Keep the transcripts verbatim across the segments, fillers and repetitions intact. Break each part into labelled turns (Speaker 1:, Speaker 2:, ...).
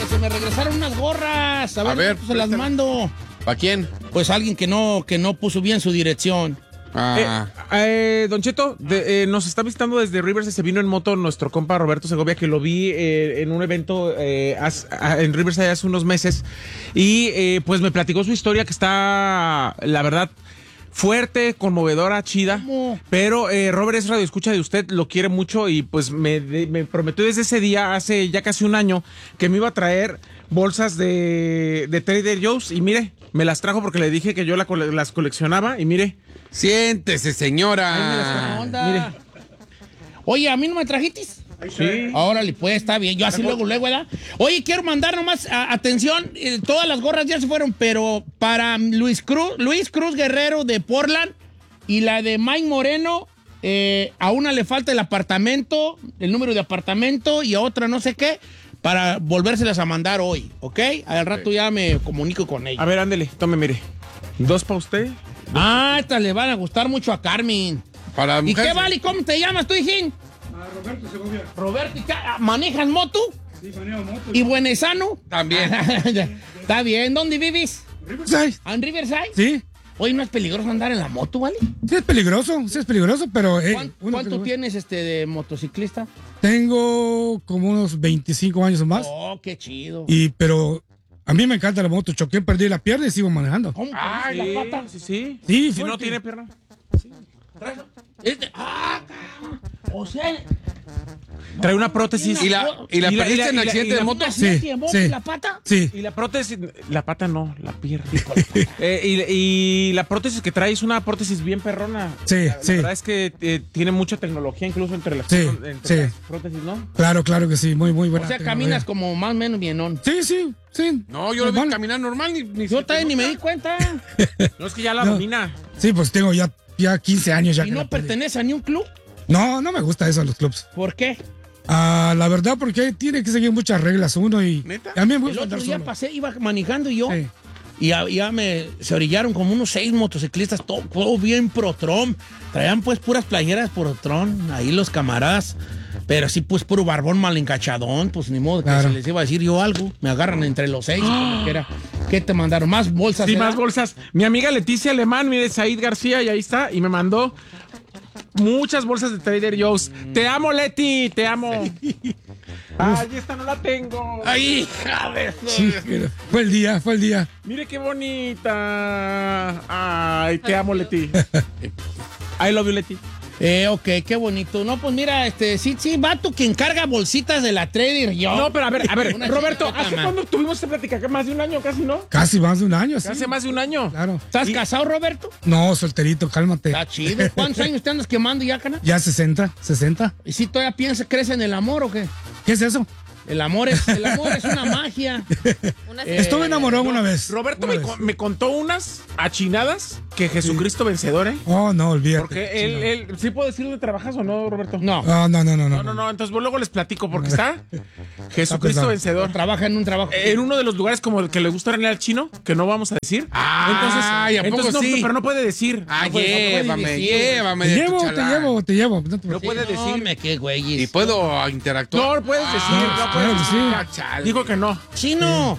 Speaker 1: se me regresaron unas gorras. A ver,
Speaker 2: A ver,
Speaker 1: pues, se las mando.
Speaker 2: ¿Para quién?
Speaker 1: Pues alguien que no, que no puso bien su dirección.
Speaker 2: Ah.
Speaker 3: Eh, eh, Don Cheto, de, eh, nos está visitando desde Riverside, se vino en moto nuestro compa Roberto Segovia, que lo vi eh, en un evento eh, as, a, en Riverside hace unos meses, y eh, pues me platicó su historia que está, la verdad, fuerte, conmovedora, chida.
Speaker 1: ¿Cómo?
Speaker 3: Pero eh, Robert es radioescucha de usted, lo quiere mucho y pues me, de, me prometió desde ese día, hace ya casi un año, que me iba a traer bolsas de, de Trader Joe's, y mire, me las trajo porque le dije que yo la cole, las coleccionaba, y mire.
Speaker 2: Siéntese, señora.
Speaker 1: Ay, me las trajo. Onda.
Speaker 3: Mire.
Speaker 1: Oye, ¿a mí no me trajitis?
Speaker 3: Sí.
Speaker 1: Órale, pues, está bien. Yo así luego, luego, ¿verdad? Oye, quiero mandar nomás, a, atención, eh, todas las gorras ya se fueron, pero para Luis Cruz, Luis Cruz Guerrero de Portland y la de Mike Moreno, eh, a una le falta el apartamento, el número de apartamento, y a otra no sé qué, para volvérselas a mandar hoy, ¿ok? Al rato ya me comunico con ella.
Speaker 3: A ver, ándele, tome, mire. Dos para usted.
Speaker 1: Ah, estas le van a gustar mucho a Carmen.
Speaker 2: Para
Speaker 1: ¿Y
Speaker 2: mujeres.
Speaker 1: qué vale? ¿Cómo te llamas tú, hijín?
Speaker 4: Ah, Roberto Segovia.
Speaker 1: Roberto, ¿y qué? ¿Manejas moto?
Speaker 4: Sí, manejo moto.
Speaker 1: ¿Y buenesano?
Speaker 2: También.
Speaker 1: Está bien. ¿Dónde vives?
Speaker 4: Riverside.
Speaker 1: ¿En Riverside?
Speaker 4: Sí.
Speaker 1: Oye, ¿no es peligroso andar en la moto, vale?
Speaker 4: Sí es peligroso, sí es peligroso, pero... eh,
Speaker 1: ¿Cuán-
Speaker 4: uno
Speaker 1: ¿Cuánto
Speaker 4: que-
Speaker 1: tienes este de motociclista?
Speaker 4: Tengo como unos veinticinco años o más.
Speaker 1: Oh, qué chido.
Speaker 4: Y, pero a mí me encanta la moto. Choqué, perdí la pierna y sigo manejando.
Speaker 1: ¿Cómo
Speaker 3: Ah,
Speaker 1: perdiste la pata?
Speaker 3: sí, sí.
Speaker 4: Sí,
Speaker 3: Si no
Speaker 4: fuerte.
Speaker 3: tiene pierna.
Speaker 1: Este- ah, cabrón. O sea...
Speaker 3: Trae una prótesis.
Speaker 2: ¿Y la, y la
Speaker 3: Y la-
Speaker 2: perdiste
Speaker 3: y la-
Speaker 2: en
Speaker 3: y la-
Speaker 2: accidente
Speaker 3: y la-
Speaker 2: de moto?
Speaker 1: ¿Una
Speaker 4: Sí,
Speaker 1: accidente de moto
Speaker 4: sí.
Speaker 1: y la pata?
Speaker 4: Sí.
Speaker 3: Y la prótesis, la pata no, la pierna. Eh, y, y la prótesis que trae es una prótesis bien perrona.
Speaker 4: Sí,
Speaker 3: la,
Speaker 4: sí.
Speaker 3: La verdad es que eh, tiene mucha tecnología incluso entre las,
Speaker 4: Sí,
Speaker 3: entre
Speaker 4: sí.
Speaker 3: las prótesis, ¿no?
Speaker 4: Claro, claro que sí. Muy, muy
Speaker 1: O
Speaker 4: buena.
Speaker 1: sea,
Speaker 4: tecnología.
Speaker 1: caminas como más o menos bienón.
Speaker 4: Sí, sí, sí.
Speaker 2: No, yo lo vi
Speaker 4: Normal.
Speaker 2: caminar normal. Ni, ni
Speaker 1: Yo
Speaker 2: se-
Speaker 1: también ni me di cuenta.
Speaker 3: No es que ya la
Speaker 4: No.
Speaker 3: domina.
Speaker 4: Sí, pues tengo ya, ya quince años ya.
Speaker 1: ¿Y
Speaker 4: que
Speaker 1: no
Speaker 4: la perdí.
Speaker 1: pertenece a ni un club?
Speaker 4: No, no me gusta eso, los clubs.
Speaker 1: ¿Por qué?
Speaker 4: Ah, la verdad, porque tiene que seguir muchas reglas uno y
Speaker 2: ¿Neta?
Speaker 4: a mí me
Speaker 1: El
Speaker 4: gusta
Speaker 1: otro
Speaker 4: andar
Speaker 1: día
Speaker 4: solo.
Speaker 1: pasé, iba manejando y yo...
Speaker 4: Sí.
Speaker 1: Y ya, ya me se orillaron como unos seis motociclistas, todo, todo bien pro-Tron. Traían pues puras playeras pro-Tron, ahí los camaradas. Pero sí, pues puro barbón mal encachadón, pues ni modo que
Speaker 4: Claro.
Speaker 1: se les iba a decir yo algo. Me agarran entre los seis. como que era. ¿Qué te mandaron? ¿Más bolsas?
Speaker 3: Sí,
Speaker 1: era?
Speaker 3: más bolsas. Mi amiga Leticia Alemán, mire, Said García, y ahí está, y me mandó muchas bolsas de Trader Joe's. Te amo, Leti, te amo. Ay, esta no la tengo.
Speaker 1: ¡Ay, hija de su-
Speaker 4: Sí, fue el día, fue el día.
Speaker 3: Mire qué bonita. Ay, te amo, Leti. I love you, Leti.
Speaker 1: Eh, ok, qué bonito. No, pues mira, este, sí, sí, vato que encarga bolsitas de la Trader Joe's.
Speaker 3: No, pero a ver, a ver,
Speaker 1: Una
Speaker 3: Roberto,
Speaker 1: chiquitota,
Speaker 3: ¿hace
Speaker 1: man.
Speaker 3: cuándo tuvimos esta plática? ¿Más de un año casi, no?
Speaker 4: Casi más de un año, sí.
Speaker 3: Hace más de un año.
Speaker 4: Claro.
Speaker 1: ¿Estás
Speaker 3: Y-
Speaker 1: casado, Roberto?
Speaker 4: No, solterito, cálmate.
Speaker 1: Está chido. ¿Cuántos años te andas quemando ya, cana?
Speaker 4: Ya sesenta, sesenta.
Speaker 1: ¿Y si todavía piensas, crees en el amor o qué?
Speaker 4: ¿Qué es eso?
Speaker 1: El amor es, el amor es una magia.
Speaker 5: Una
Speaker 1: Eh,
Speaker 4: Estuve enamorado una vez.
Speaker 3: Roberto
Speaker 4: Una
Speaker 3: me,
Speaker 4: vez.
Speaker 3: con- me contó unas achinadas que Jesucristo vencedor, ¿eh?
Speaker 4: Oh, no, olvídate.
Speaker 3: Porque él, él, ¿sí puedo decir dónde trabajas o no, Roberto?
Speaker 1: No,
Speaker 4: Ah, no, no, no, no.
Speaker 3: No, no, no, entonces luego les platico porque está Jesucristo
Speaker 4: pesado.
Speaker 3: vencedor.
Speaker 1: trabaja en un trabajo.
Speaker 3: En uno de los lugares como el que le gusta venir al chino, que no vamos a decir.
Speaker 2: Ah, ¿y a poco
Speaker 3: entonces no,
Speaker 2: sí?
Speaker 3: pero no puede decir.
Speaker 2: Ah,
Speaker 3: no puede,
Speaker 2: llévame,
Speaker 1: decir.
Speaker 2: llévame.
Speaker 4: Te
Speaker 2: de tu
Speaker 4: llevo, te
Speaker 2: chalán.
Speaker 4: llevo, te llevo. No te
Speaker 3: No
Speaker 4: preocupes.
Speaker 3: puede
Speaker 1: Sí,
Speaker 3: decir.
Speaker 1: No, me qué güeyes.
Speaker 2: ¿Y puedo interactuar?
Speaker 3: No, puedes decir.
Speaker 4: Ah,
Speaker 3: no
Speaker 4: claro
Speaker 3: puedes
Speaker 4: que
Speaker 3: decir.
Speaker 4: sí.
Speaker 2: Ah, chale.
Speaker 3: Dijo que no.
Speaker 1: Chino,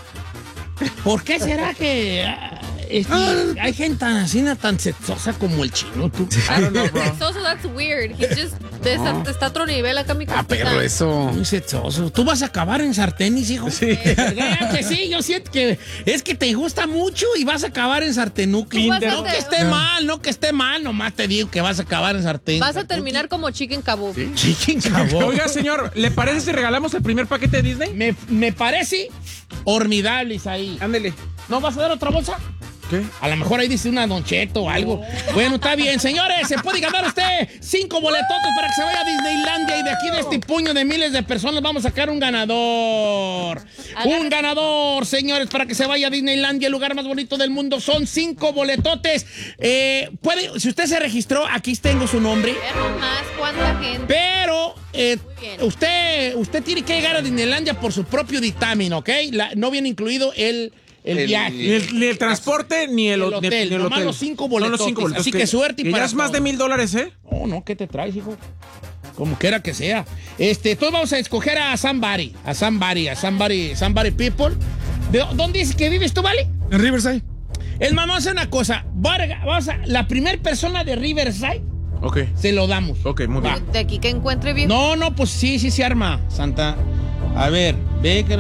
Speaker 1: ¿por qué será que ah, este, hay gente tan así, tan sexosa como el chino, tú?
Speaker 3: I don't know, bro.
Speaker 5: Sexoso, that's weird. He just está, está a otro nivel acá mi
Speaker 2: Ah,
Speaker 5: compita.
Speaker 2: perro, eso.
Speaker 1: Muy sexoso. ¿Tú vas a acabar en sartenis, hijo?
Speaker 3: Sí.
Speaker 1: ¿Verdad que sí? Yo siento que es que te gusta mucho y vas a acabar en sartenuki.
Speaker 5: Tú vas a
Speaker 1: No
Speaker 5: ter-
Speaker 1: que esté mal, no que esté mal, nomás te digo que vas a acabar en sartén.
Speaker 5: Vas a terminar como chicken kabub.
Speaker 1: Chicken kebab.
Speaker 3: Oiga, señor, ¿le parece si regalamos el primer paquete de Disney?
Speaker 1: Me, me parece formidable, ahí.
Speaker 3: Ándele.
Speaker 1: ¿No vas a dar otra bolsa?
Speaker 3: ¿Qué?
Speaker 1: A lo mejor ahí dice una Don Cheto o algo. Bueno, está bien, señores. Se puede ganar usted cinco boletotes para que se vaya a Disneylandia. Y de aquí, de este puño de miles de personas, vamos a sacar un ganador. Un ganador, señores, para que se vaya a Disneylandia, el lugar más bonito del mundo. Son cinco boletotes. Eh, puede, si usted se registró, aquí tengo su nombre.
Speaker 5: Pero más, ¿cuánta gente?
Speaker 1: Pero eh,
Speaker 5: bien.
Speaker 1: usted, usted tiene que llegar a Disneylandia por su propio dictamen, ¿ok? La- no viene incluido el, el,
Speaker 2: El-
Speaker 1: viaje.
Speaker 3: Ni el, ni el transporte ni el,
Speaker 1: El
Speaker 3: ho-
Speaker 1: hotel,
Speaker 3: ni el
Speaker 1: nomás
Speaker 3: hotel.
Speaker 1: los cinco
Speaker 3: Son los
Speaker 1: boletotes,
Speaker 3: cinco boletos.
Speaker 1: así que suerte y
Speaker 3: y
Speaker 1: para
Speaker 3: ya es más
Speaker 1: todos.
Speaker 3: de mil dólares, ¿eh?
Speaker 1: Oh, no, ¿qué te traes, hijo? como quiera que sea. Este, todos vamos a escoger a somebody, a somebody, a somebody, somebody people. ¿De dónde dices que vives tú, vale?
Speaker 4: En Riverside.
Speaker 1: Es más, vamos a hacer una cosa. Vamos a, la primera persona de Riverside
Speaker 3: Ok.
Speaker 1: se lo damos.
Speaker 3: Ok, muy
Speaker 1: Va.
Speaker 3: bien.
Speaker 5: De aquí que encuentre bien.
Speaker 1: No, no, pues sí, sí se arma, Santa. A ver, ve que...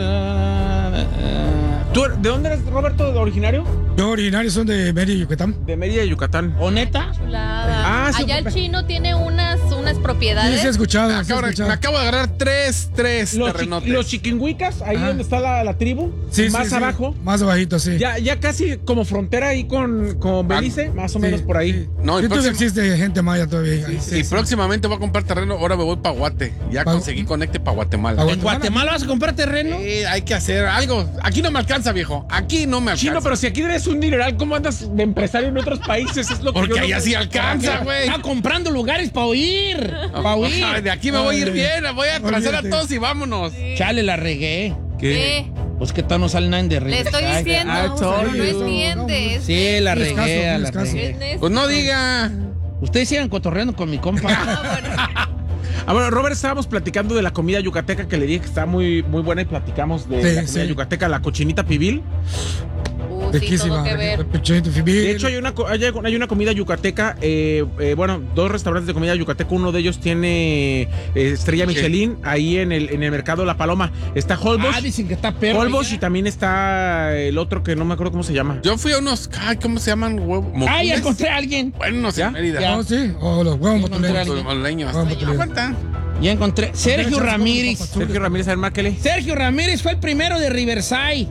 Speaker 3: ¿Tú, ¿De dónde eres, Roberto, de originario?
Speaker 4: Yo originario son de Mérida, Yucatán.
Speaker 3: De Mérida, Yucatán.
Speaker 1: ¿O neta?
Speaker 5: Chulada.
Speaker 3: Ah, sí,
Speaker 5: Allá el
Speaker 3: pues-
Speaker 5: chino tiene unas, unas
Speaker 4: Sí,
Speaker 5: propiedades.
Speaker 4: sí he escuchado, sí he
Speaker 2: Acabo-
Speaker 4: escuchado.
Speaker 2: me acabo de agarrar tres, tres
Speaker 3: Los, chi-
Speaker 2: terrenotes.
Speaker 3: los chiquinhuicas, ahí
Speaker 4: Ajá.
Speaker 3: donde está la, la tribu,
Speaker 4: Sí,
Speaker 3: más
Speaker 4: sí, sí.
Speaker 3: abajo.
Speaker 4: Más abajito, sí.
Speaker 3: Ya, ya casi como frontera ahí con, con Belice, más o menos
Speaker 4: Sí,
Speaker 3: por ahí.
Speaker 4: sí.
Speaker 2: No, y
Speaker 4: Sí, todavía
Speaker 2: próximo-
Speaker 4: existe gente maya todavía. ahí, sí,
Speaker 2: y
Speaker 4: sí.
Speaker 2: próximamente voy a comprar terreno, ahora me voy para Guate. Ya
Speaker 4: Pa-
Speaker 2: conseguí conecte para Guatemala.
Speaker 4: Pa'
Speaker 1: ¿En Guatemala vas a comprar terreno?
Speaker 2: Eh, hay que hacer algo. Aquí no me alcanza, viejo. Aquí no me alcanza.
Speaker 3: Chino, pero si aquí eres un dineral, ¿cómo andas de empresario en otros países? Es lo que
Speaker 2: Porque
Speaker 3: yo no
Speaker 2: allá
Speaker 3: sé.
Speaker 2: sí alcanza, güey.
Speaker 1: Está comprando lugares para oír. Para oír.
Speaker 2: Ay, de aquí me voy a ir
Speaker 4: Ay,
Speaker 2: bien. Voy a trazar a
Speaker 4: olvídate.
Speaker 2: todos y vámonos.
Speaker 1: Chale, la regué.
Speaker 5: ¿Qué?
Speaker 1: Pues que tal no sale nada de
Speaker 5: Le
Speaker 1: Riverside.
Speaker 5: estoy diciendo,
Speaker 3: I told
Speaker 5: pero no
Speaker 3: you.
Speaker 5: entiendes.
Speaker 1: Sí, la
Speaker 4: Tienes
Speaker 1: regué,
Speaker 4: caso,
Speaker 1: la
Speaker 4: tienes caso.
Speaker 1: regué.
Speaker 2: Pues no diga.
Speaker 1: Ustedes sigan cotorreando con mi compa.
Speaker 3: Ah, bueno, Robert, estábamos platicando de la comida yucateca que le dije que está muy, muy buena y platicamos de
Speaker 4: Sí,
Speaker 3: la comida
Speaker 4: sí.
Speaker 3: yucateca, la cochinita pibil.
Speaker 5: Uh, sí,
Speaker 4: Riquísima.
Speaker 5: todo que ver.
Speaker 4: Pechito, fibil.
Speaker 3: De hecho, hay una, co- hay, hay una comida yucateca, eh, eh, bueno, dos restaurantes de comida yucateca. Uno de ellos tiene eh, estrella
Speaker 2: ¿Qué?
Speaker 3: Michelin ahí en el, en el mercado La Paloma. Está Holbox.
Speaker 1: Ah, dicen que está perro.
Speaker 3: Holbox
Speaker 1: ya.
Speaker 3: y también está el otro que no me acuerdo cómo se llama.
Speaker 2: Yo fui a unos. Ay, ¿cómo se llaman? Huevo-
Speaker 1: Ah, ya
Speaker 2: motules.
Speaker 1: encontré a alguien.
Speaker 2: Bueno, no sé,
Speaker 3: ¿Ya?
Speaker 2: Mérida.
Speaker 1: Ya.
Speaker 4: Oh, sí. O los huevos motoleros.
Speaker 2: Los moleños.
Speaker 4: Vamos,
Speaker 2: Ay, aguanta.
Speaker 1: Ya encontré. Sergio Ramírez.
Speaker 3: Sergio Ramírez, a ver, márquele.
Speaker 1: Sergio Ramírez fue el primero de Riverside.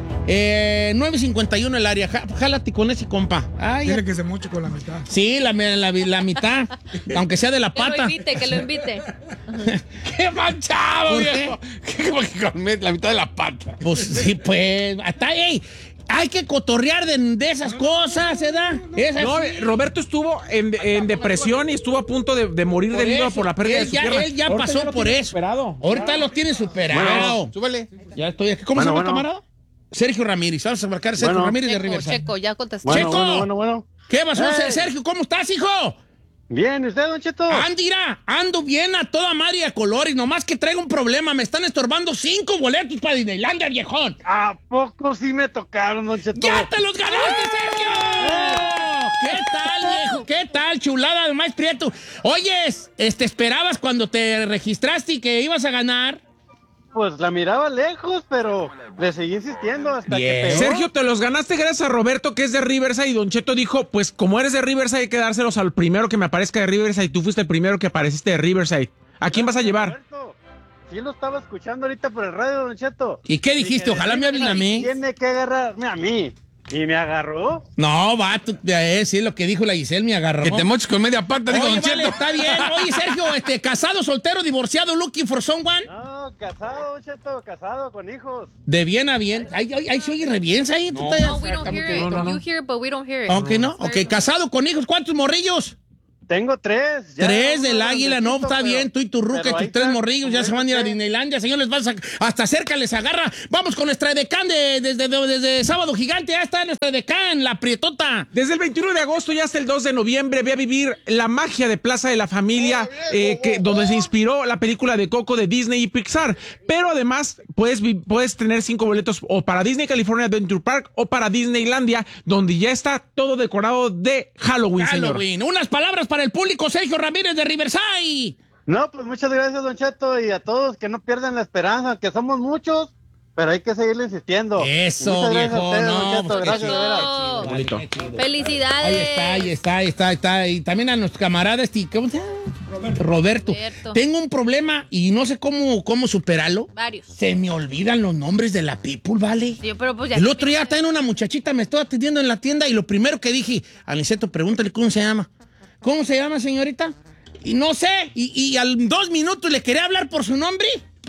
Speaker 1: Eh, nueve cincuenta y uno el área. Ja- Jálate con ese compa. Ay, ya.
Speaker 4: Dile que se moche con la mitad.
Speaker 1: Sí, la, la, la mitad. Aunque sea de la
Speaker 5: Que lo
Speaker 1: pata.
Speaker 5: invite, que lo invite.
Speaker 2: ¡Qué manchado,
Speaker 1: ¿Por qué?
Speaker 2: viejo! ¿Qué? Como que con la mitad de la pata.
Speaker 1: Pues sí, pues. Hasta ahí. Hay que cotorrear de, de esas cosas, ¿verdad? Esas
Speaker 3: No,
Speaker 1: sí.
Speaker 3: eh, Roberto estuvo en, en depresión y estuvo a punto de, de morir
Speaker 1: Por
Speaker 3: debido
Speaker 1: eso,
Speaker 3: por la pérdida
Speaker 1: él
Speaker 3: de su
Speaker 1: ya,
Speaker 3: pierna.
Speaker 1: él ya
Speaker 3: Ahorita
Speaker 1: pasó
Speaker 3: lo
Speaker 1: por
Speaker 3: tiene
Speaker 1: eso.
Speaker 3: superado.
Speaker 1: Ahorita lo tiene superado.
Speaker 2: Súbele.
Speaker 1: Ya estoy aquí. ¿Cómo
Speaker 6: Bueno,
Speaker 1: se llama,
Speaker 6: bueno.
Speaker 1: camarada? Sergio Ramírez. Vamos a marcar Sergio
Speaker 6: Bueno.
Speaker 1: Ramírez de
Speaker 5: Checo,
Speaker 1: Riverside.
Speaker 5: Checo, ya contesté.
Speaker 6: Bueno,
Speaker 1: Checo.
Speaker 6: bueno, bueno, bueno.
Speaker 1: ¿Qué pasó,
Speaker 6: ¡Ey!
Speaker 1: Sergio? ¿Cómo estás, hijo?
Speaker 6: Bien, ¿y usted, Don Cheto?
Speaker 1: Andira, ando bien a toda madre de colores, nomás que traigo un problema. Me están estorbando cinco boletos para Disneylandia, viejón.
Speaker 6: ¿A poco sí me tocaron, Don Cheto?
Speaker 1: ¡Ya te los ganaste, Sergio! ¿Qué tal, viejo? ¿Qué tal, chulada de Maíz Prieto? Oyes, este, ¿esperabas cuando te registraste y que ibas a ganar?
Speaker 6: Pues la miraba lejos, pero le seguí insistiendo hasta
Speaker 1: Bien.
Speaker 6: que pegó.
Speaker 3: Sergio, te los ganaste gracias a Roberto, que es de Riverside, y Don Cheto dijo, pues como eres de Riverside hay que dárselos al primero que me aparezca de Riverside, y tú fuiste el primero que apareciste de Riverside. ¿A quién vas a llevar?
Speaker 6: Roberto, sí lo estaba escuchando ahorita por el radio, Don Cheto.
Speaker 1: ¿Y qué dijiste? Ojalá me hablen a mí.
Speaker 6: Tiene que agarrarme a mí. ¿Y me agarró?
Speaker 1: No, va, tú, eh, sí, lo que dijo la Giselle me agarró.
Speaker 2: Que te moches con media pata, digo,
Speaker 1: Oye,
Speaker 2: Don
Speaker 1: vale,
Speaker 2: Cheto.
Speaker 1: está bien. Oye, Sergio, este, casado, soltero, divorciado, looking for someone.
Speaker 6: No, casado, Don Cheto, casado, con hijos.
Speaker 1: De bien a bien. Ay, ay, ay, se oye re bien, ahí.
Speaker 5: No, we don't hear it.
Speaker 3: No, no, no.
Speaker 5: You hear it, but we don't hear it.
Speaker 1: Ok, ¿no? Ok, casado con hijos. ¿Cuántos morrillos?
Speaker 6: Tengo tres. ya,
Speaker 1: Tres
Speaker 6: uno
Speaker 1: del águila, no,
Speaker 6: grandecito,
Speaker 1: está
Speaker 6: pero-
Speaker 1: bien. Tú y tu ruca y
Speaker 6: pero
Speaker 1: tus
Speaker 6: ahí
Speaker 1: tres
Speaker 6: está,
Speaker 1: morrillos ya se van a ir a
Speaker 6: coméntate.
Speaker 1: Disneylandia. Señor, les vas a, hasta cerca les agarra. Vamos con nuestra edecán de, desde, de- desde Sábado Gigante. Ya está nuestra edecán, la prietota.
Speaker 3: Desde el veintiuno de agosto y hasta el dos de noviembre ve a vivir la magia de Plaza de la Familia, eh, que, donde se inspiró la película de Coco de Disney y Pixar. Pero además puedes, vi- puedes tener cinco boletos o para Disney California Adventure Park o para Disneylandia, donde ya está todo decorado de Halloween, señor.
Speaker 1: Halloween. Unas palabras para el público, Sergio Ramírez de Riverside.
Speaker 6: No, pues muchas gracias, Don Cheto, y a todos que no pierdan la esperanza, que somos muchos, pero hay que seguirle insistiendo.
Speaker 1: Eso,
Speaker 6: Muchas gracias a
Speaker 1: viejo.
Speaker 6: ustedes,
Speaker 1: No,
Speaker 6: Don Cheto,
Speaker 1: pues, qué
Speaker 6: gracias, de
Speaker 1: chido,
Speaker 6: veras.
Speaker 1: qué chido,
Speaker 3: Bonito.
Speaker 1: vale, qué chido.
Speaker 5: Felicidades.
Speaker 1: Ahí está, ahí está, ahí está, ahí está. Y también a nuestro camarada, este, ¿cómo se llama? Roberto. Roberto.
Speaker 5: Roberto.
Speaker 1: Tengo un problema y no sé cómo, cómo superarlo.
Speaker 5: Varios.
Speaker 1: Se me olvidan los nombres de la people, ¿vale?
Speaker 5: Yo, pero pues ya.
Speaker 1: El otro día también una muchachita me estaba atendiendo en la tienda y lo primero que dije, Aniceto, pregúntale cómo se llama. ¿Cómo se llama, señorita? Y no sé, y, y al dos minutos le quería hablar por su nombre.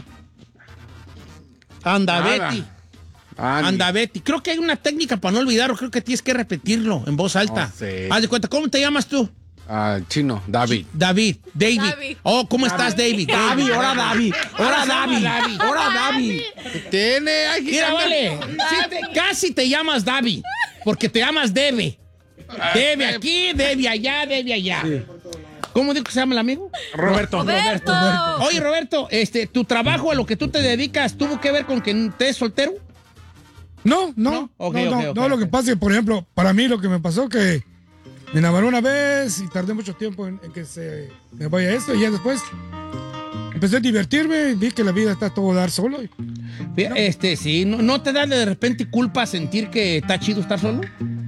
Speaker 1: Anda,
Speaker 2: Nada.
Speaker 1: Betty.
Speaker 2: Ah,
Speaker 1: Anda, Betty. Creo que hay una técnica para no olvidarlo. Creo que tienes que repetirlo en voz alta.
Speaker 2: No sé.
Speaker 1: Haz de cuenta, ¿cómo te llamas tú?
Speaker 2: Ah, chino, David.
Speaker 1: David. David.
Speaker 5: David.
Speaker 1: Oh, ¿cómo estás, David?
Speaker 3: David, ahora David, ahora David,
Speaker 1: David.
Speaker 3: ahora David.
Speaker 2: Tiene, ay,
Speaker 1: Mira,
Speaker 2: anda-
Speaker 1: vale. Sí te- casi te llamas David. Porque te llamas Debe. Debe aquí, debe allá, debe allá. ¿Cómo digo que se llama el amigo?
Speaker 3: Roberto.
Speaker 5: Roberto.
Speaker 1: Oye, Roberto, este, ¿tu trabajo a lo que tú te dedicas tuvo que ver con que estés soltero?
Speaker 4: No, no,
Speaker 1: No, ok,
Speaker 4: no, no,
Speaker 1: ok, ok,
Speaker 4: no, lo
Speaker 1: ok.
Speaker 4: que pasa es que, por ejemplo, para mí lo que me pasó que me enamoré una vez y tardé mucho tiempo en, en que se me vaya esto y ya después empecé a divertirme y vi que la vida está a todo dar solo. y-
Speaker 1: Este, sí, ¿no, no te da de repente culpa sentir que está chido estar solo?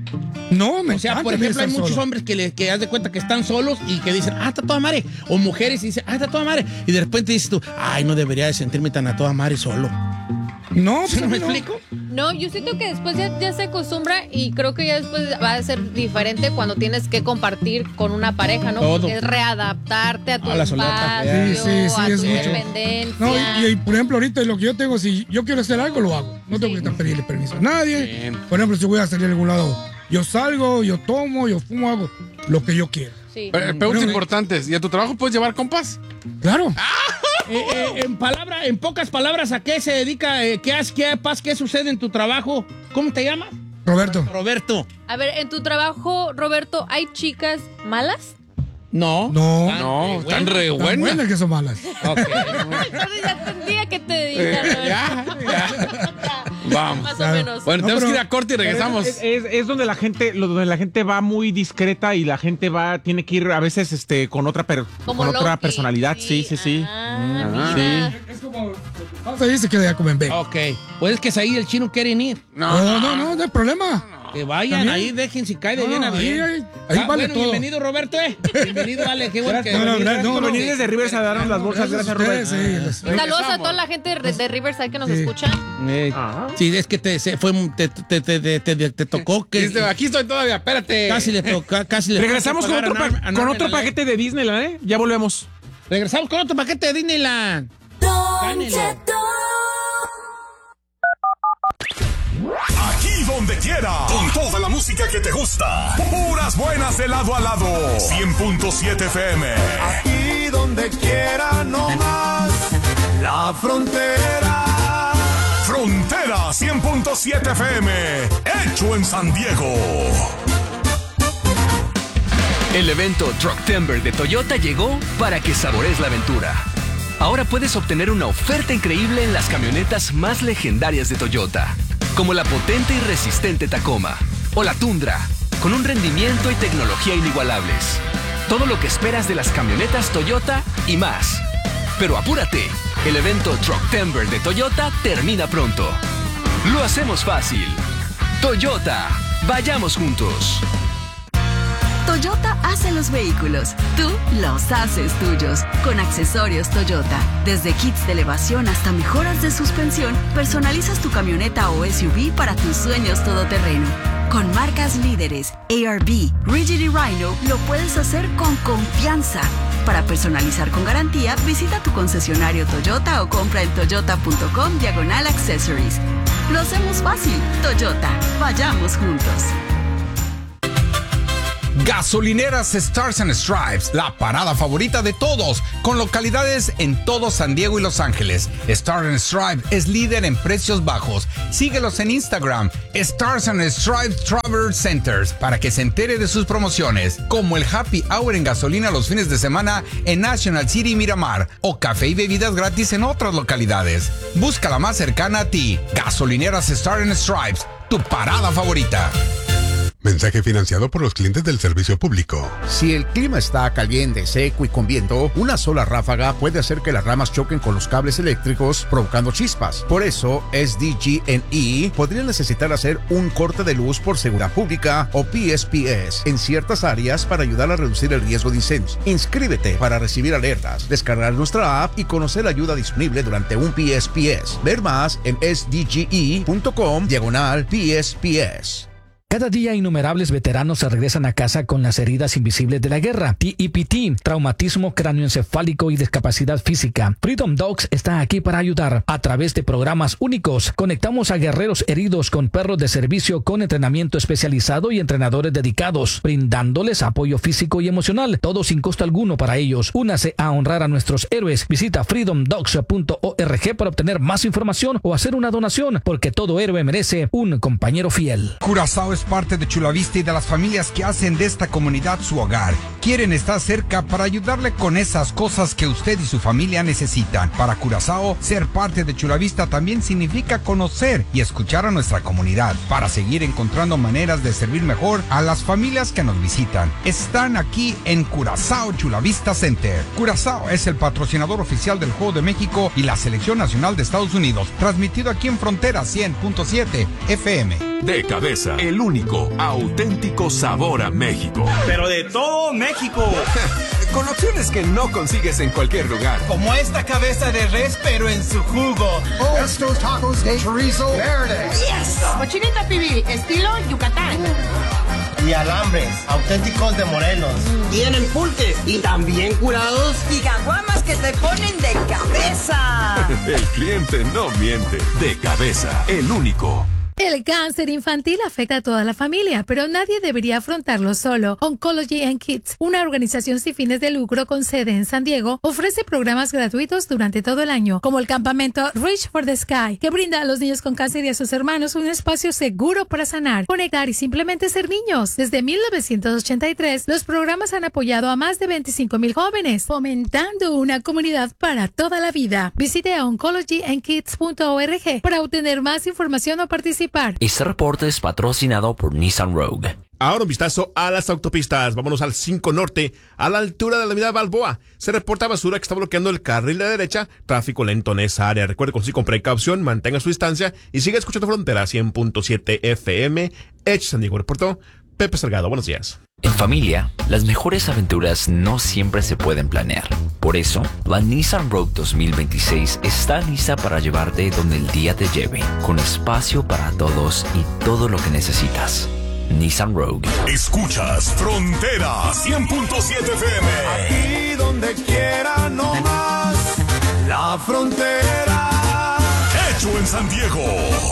Speaker 4: No, me
Speaker 1: O sea,
Speaker 4: encanta
Speaker 1: por
Speaker 4: a mí
Speaker 1: ejemplo, hay
Speaker 4: estar
Speaker 1: muchos
Speaker 4: solo.
Speaker 1: hombres que, le, que haz de cuenta que están solos y que dicen, ah, está toda madre. O mujeres y dicen, ah, está toda madre. Y de repente dices tú, ay, no debería de sentirme tan a toda madre solo.
Speaker 4: No, pues
Speaker 1: ¿No
Speaker 4: a
Speaker 1: me
Speaker 4: mí no.
Speaker 1: explico?
Speaker 5: No, yo siento que después ya, ya se acostumbra y creo que ya después va a ser diferente cuando tienes que compartir con una pareja, ¿no?
Speaker 1: Todo.
Speaker 5: Porque es readaptarte a tu
Speaker 1: A la soledad también.
Speaker 5: espacio,
Speaker 4: Sí, sí, sí,
Speaker 5: a
Speaker 4: es
Speaker 5: tu
Speaker 4: mucho.
Speaker 5: independencia.
Speaker 4: No, y, y, por ejemplo, ahorita lo que yo tengo, si yo quiero hacer algo, lo hago. No tengo
Speaker 5: Sí.
Speaker 4: que estar pedirle permiso a nadie.
Speaker 2: Bien.
Speaker 4: Por ejemplo, si voy a salir a algún lado, yo salgo, yo tomo, yo fumo, hago lo que yo quiera.
Speaker 5: Sí.
Speaker 2: Eh, Preguntas
Speaker 4: Bueno,
Speaker 2: importantes. ¿Y a tu trabajo puedes llevar compas?
Speaker 4: Claro.
Speaker 1: Eh, eh, en palabra, en pocas palabras, ¿a qué se dedica? Eh, ¿Qué haces? ¿Qué pasa? ¿Qué sucede en tu trabajo? ¿Cómo te llamas?
Speaker 4: Roberto.
Speaker 1: Roberto.
Speaker 5: A ver, en tu trabajo, Roberto, ¿hay chicas malas?
Speaker 1: No.
Speaker 4: No.
Speaker 1: Tan
Speaker 2: No,
Speaker 1: re
Speaker 2: están
Speaker 1: buena.
Speaker 2: re
Speaker 4: Tan
Speaker 2: buenas.
Speaker 4: buenas que son malas.
Speaker 1: Ok.
Speaker 5: Entonces ya tendría que te dedicar.
Speaker 2: Eh, ya, ya. Vamos.
Speaker 5: Más o
Speaker 4: Claro.
Speaker 5: menos.
Speaker 2: Bueno,
Speaker 4: No,
Speaker 2: tenemos
Speaker 4: pero-
Speaker 2: que ir a corte y regresamos.
Speaker 3: Es, es- es donde la gente, lo- donde la gente va muy discreta y la gente va, tiene que ir a veces este con otra per-
Speaker 5: Como
Speaker 3: con otra
Speaker 5: Loki.
Speaker 3: personalidad, sí, sí, sí.
Speaker 5: Ah,
Speaker 2: Ah,
Speaker 5: mira.
Speaker 4: Es como, vamos a decir, se queda ya comen B.
Speaker 1: Ok. Pues es que ahí el chino quieren ir.
Speaker 2: No,
Speaker 4: No, no, no, no hay problema.
Speaker 1: Que vayan
Speaker 4: ¿También?
Speaker 1: ahí, dejen si cae de
Speaker 4: No,
Speaker 1: bien a
Speaker 4: ahí-
Speaker 1: bien.
Speaker 4: ahí- ahí
Speaker 1: Ah,
Speaker 4: vale
Speaker 1: bueno,
Speaker 4: todo.
Speaker 1: bienvenido, Roberto, eh. Bienvenido, Ale, qué bueno que
Speaker 4: No, no,
Speaker 1: veniste.
Speaker 4: gracias, no,
Speaker 3: Por
Speaker 4: no.
Speaker 3: venir desde Rivers a darnos las bolsas, gracias, Robert.
Speaker 4: Sí, les-
Speaker 5: Saludos a toda la gente de, de Riverside que nos
Speaker 4: Sí.
Speaker 5: escucha.
Speaker 1: Eh,
Speaker 3: Ah.
Speaker 1: Sí, es que te, se fue, te, te, te, te, te- te tocó que
Speaker 2: Este, aquí estoy todavía, espérate.
Speaker 1: casi le toca, casi le
Speaker 3: Regresamos con
Speaker 1: toca
Speaker 3: otro,
Speaker 1: pagar
Speaker 3: pa-
Speaker 1: a Nar- a
Speaker 3: con
Speaker 1: Narme
Speaker 3: otro
Speaker 1: la ley.
Speaker 3: paquete de Disneyland, ¿eh? Ya volvemos.
Speaker 1: Regresamos con otro paquete de Disneyland. Gánelo.
Speaker 7: Aquí donde quiera, con toda la música que te gusta. Puras buenas de lado a lado. cien punto siete F M.
Speaker 8: Aquí donde quiera, no más. La frontera.
Speaker 7: Frontera cien punto siete F M. Hecho en San Diego.
Speaker 9: El evento Trucktember de Toyota llegó para que saborees la aventura. Ahora puedes obtener una oferta increíble en las camionetas más legendarias de Toyota, como la potente y resistente Tacoma o la Tundra, con un rendimiento y tecnología inigualables. Todo lo que esperas de las camionetas Toyota y más. Pero apúrate, el evento Trucktember de Toyota termina pronto. Lo hacemos fácil. Toyota, vayamos juntos.
Speaker 10: Toyota hace los vehículos, tú los haces tuyos. Con accesorios Toyota, desde kits de elevación hasta mejoras de suspensión, personalizas tu camioneta o S U V para tus sueños todoterreno. Con marcas líderes, A R B, Rigid y Rhino, lo puedes hacer con confianza. Para personalizar con garantía, visita tu concesionario Toyota o compra en toyota.com diagonal accessories. Lo hacemos fácil. Toyota, vayamos juntos.
Speaker 11: Gasolineras Stars and Stripes, la parada favorita de todos, con localidades en todo San Diego y Los Ángeles. Stars and Stripes es líder en precios bajos. Síguelos en Instagram, Stars and Stripes Travel Centers, para que se entere de sus promociones, como el Happy Hour en gasolina los fines de semana en National City y Miramar, o café y bebidas gratis en otras localidades. Busca la más cercana a ti. Gasolineras Stars and Stripes, tu parada favorita.
Speaker 12: Mensaje financiado por los clientes del servicio público.
Speaker 13: Si el clima está caliente, seco y con viento, una sola ráfaga puede hacer que las ramas choquen con los cables eléctricos, provocando chispas. Por eso, S D G and E podría necesitar hacer un corte de luz por seguridad pública o P S P S en ciertas áreas para ayudar a reducir el riesgo de incendios. Inscríbete para recibir alertas, descargar nuestra app y conocer la ayuda disponible durante un P S P S. Ver más en sdge.com diagonal P S P S.
Speaker 14: Cada día innumerables veteranos se regresan a casa con las heridas invisibles de la guerra, T E P T, traumatismo cráneoencefálico y discapacidad física. Freedom Dogs está aquí para ayudar. A través de programas únicos, conectamos a guerreros heridos con perros de servicio con entrenamiento especializado y entrenadores dedicados, brindándoles apoyo físico y emocional, todo sin costo alguno para ellos. Únase a honrar a nuestros héroes. Visita freedom dogs punto org para obtener más información o hacer una donación, porque todo héroe merece un compañero fiel.
Speaker 15: Curazao es
Speaker 11: es parte de Chula Vista y de las familias que hacen de esta comunidad su hogar. Quieren estar cerca para ayudarle con esas cosas que usted y su familia necesitan. Para Curazao, ser parte de Chula Vista también significa conocer y escuchar a nuestra comunidad para seguir encontrando maneras de servir mejor a las familias que nos visitan. Están aquí en Curazao Chula Vista Center. Curazao es el patrocinador oficial del Juego de México y la Selección Nacional de Estados Unidos, transmitido aquí en Frontera cien punto siete F M.
Speaker 7: De Cabeza, el único auténtico sabor a México.
Speaker 15: Pero de todo México.
Speaker 7: Con opciones que no consigues en cualquier lugar.
Speaker 15: Como esta cabeza de res, pero en su jugo.
Speaker 16: Oh, estos tacos de chorizo verde.
Speaker 17: Yes. Cochinita pibil, estilo Yucatán.
Speaker 15: Y alambres, auténticos de Morelos.
Speaker 17: Tienen pulques y también curados.
Speaker 18: Y caguamas que te ponen de cabeza.
Speaker 7: El cliente no miente. De Cabeza, el único.
Speaker 19: El cáncer infantil afecta a toda la familia, pero nadie debería afrontarlo solo. Oncology and Kids, una organización sin fines de lucro con sede en San Diego, ofrece programas gratuitos durante todo el año, como el campamento Reach for the Sky, que brinda a los niños con cáncer y a sus hermanos un espacio seguro para sanar, conectar y simplemente ser niños. Desde mil novecientos ochenta y tres, los programas han apoyado a más de veinticinco mil jóvenes, fomentando una comunidad para toda la vida. Visite oncology and kids punto org para obtener más información o participar.
Speaker 20: Este reporte es patrocinado por Nissan Rogue.
Speaker 21: Ahora un vistazo a las autopistas. Vámonos al cinco Norte, a la altura de la avenida Balboa. Se reporta basura que está bloqueando el carril de la derecha. Tráfico lento en esa área. Recuerde conducir con precaución, mantenga su distancia y siga escuchando Frontera cien punto siete F M. Edge San Diego reportó Pepe Salgado. Buenos días.
Speaker 20: En familia, las mejores aventuras no siempre se pueden planear. Por eso, la Nissan Rogue dos mil veintiséis está lista para llevarte donde el día te lleve, con espacio para todos y todo lo que necesitas. Nissan Rogue.
Speaker 7: Escuchas Frontera cien punto siete F M.
Speaker 8: Aquí donde quiera, no más. La Frontera.
Speaker 7: Hecho en San Diego.